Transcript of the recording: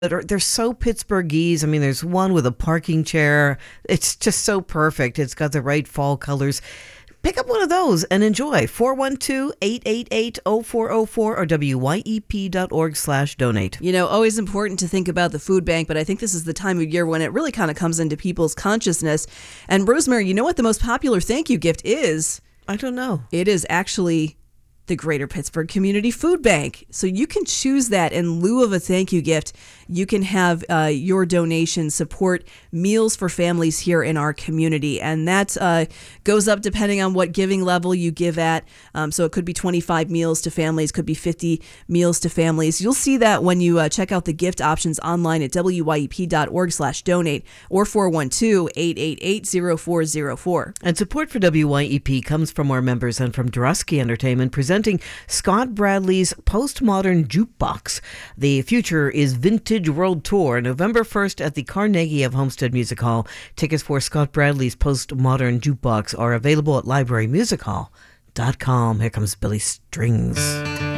They're so Pittsburghese. I mean, there's one with a parking chair. It's just so perfect. It's got the right fall colors. Pick up one of those and enjoy. 412-888-0404 or wyep.org/donate. Always important to think about the food bank, but I think this is the time of year when it really kind of comes into people's consciousness. And Rosemary, you know what the most popular thank you gift is? I don't know. It is actually the Greater Pittsburgh Community Food Bank. So you can choose that in lieu of a thank you gift. You can have your donation support meals for families here in our community. And that goes up depending on what giving level you give at. So it could be 25 meals to families, could be 50 meals to families. You'll see that when you check out the gift options online at wyep.org/donate or 412-888-0404. And support for WYEP comes from our members and from Drusky Entertainment, presenting Scott Bradley's Postmodern Jukebox. The Future is Vintage World Tour, November 1st at the Carnegie of Homestead Music Hall. Tickets for Scott Bradley's Postmodern Jukebox are available at librarymusichall.com. Here comes Billy Strings.